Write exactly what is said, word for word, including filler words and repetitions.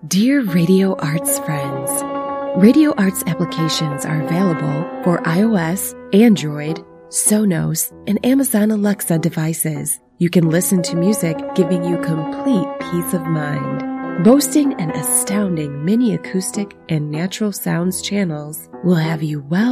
Dear Radio Arts friends, Radio Arts applications are available for iOS, Android, Sonos, and Amazon Alexa devices. You can listen to music giving you complete peace of mind. Boasting an astounding mini acoustic and natural sounds channels will have you well